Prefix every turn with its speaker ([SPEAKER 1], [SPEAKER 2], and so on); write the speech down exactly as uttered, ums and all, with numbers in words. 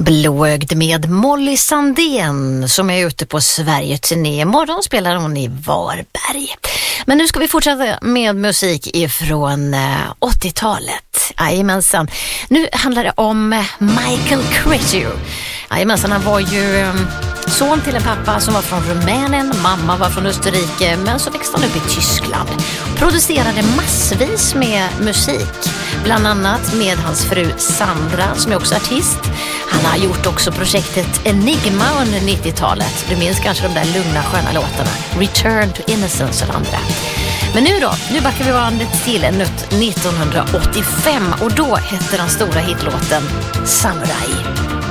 [SPEAKER 1] Blåögd med Molly Sandén som är ute på Sverige-turné. Imorgon spelar hon i Varberg. Men nu ska vi fortsätta med musik ifrån åttiotalet. Jajamensan. Nu handlar det om Michael Cretu. Jajamensan, han var ju son till en pappa som var från Rumänien, mamma var från Österrike, men så växte han upp i Tyskland. Producerade massvis med musik, bland annat med hans fru Sandra som är också artist. Han har gjort också projektet Enigma under nittiotalet. Du minns kanske de där lugna sköna låtarna Return to Innocence och andra. Men nu då, nu backar vi bandet till nittonhundraåttiofem och då hette den stora hitlåten Samurai.